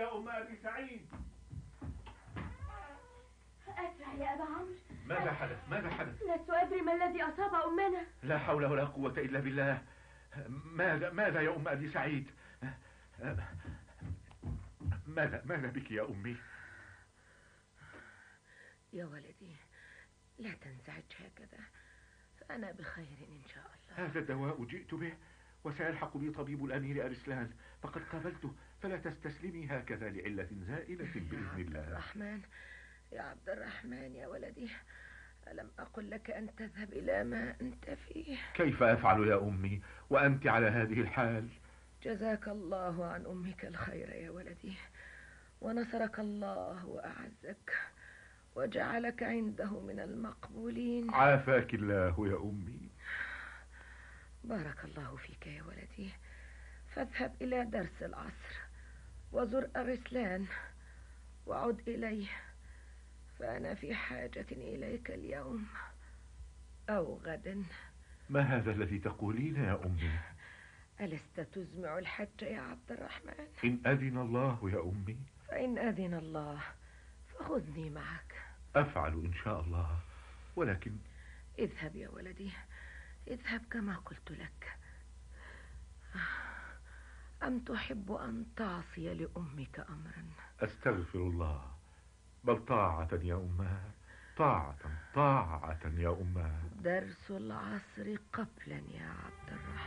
يا أم أبي سعيد. أسرع يا أبا عمرو. ماذا حدث؟ ماذا حدث؟ لست أدري ما الذي أصاب أمنا. لا حول ولا قوة إلا بالله. ماذا يا أم أبي سعيد؟ ماذا بك يا أمي؟ يا ولدي لا تنزعج هكذا، فأنا بخير إن شاء الله. هذا الدواء جئت به، وسيلحق بي طبيب الأمير أرسلان، فقد قابلته، فلا تستسلمي هكذا لعلة زائلة بإذن الله. عبد الرحمن يا عبد الرحمن يا ولدي، ألم أقل لك أن تذهب إلى ما أنت فيه؟ كيف أفعل يا أمي وأنت على هذه الحال؟ جزاك الله عن أمك الخير يا ولدي، ونصرك الله وأعزك وجعلك عنده من المقبولين. عافاك الله يا أمي. بارك الله فيك يا ولدي، فاذهب إلى درس العصر وزر أرسلان وعد إليه، فأنا في حاجة إليك اليوم أو غدا. ما هذا الذي تقولين يا أمي؟ ألست تزمع الحج يا عبد الرحمن؟ إن أذن الله يا أمي. فإن أذن الله فخذني معك. أفعل إن شاء الله، ولكن اذهب يا ولدي، اذهب كما قلت لك. أم تحب أن تعصي لأمك أمرا؟ أستغفر الله، بل طاعة يا أماه، طاعة يا أماه. درس العصر قبلا يا عبد الرحمن.